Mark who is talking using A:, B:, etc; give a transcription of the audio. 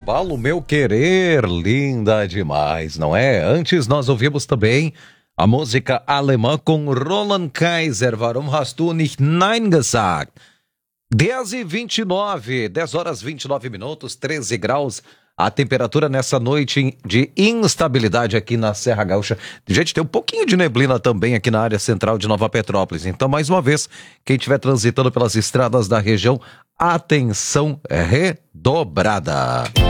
A: intervalo, meu querer, linda demais, não é? Antes nós ouvimos também a música alemã com Roland Kaiser, Warum hast du nicht Nein gesagt? 10h29, 10 horas 29 minutos, 13 graus, a temperatura nessa noite de instabilidade aqui na Serra Gaúcha. Gente, tem um pouquinho de neblina também aqui na área central de Nova Petrópolis. Então, mais uma vez, quem estiver transitando pelas estradas da região, atenção redobrada.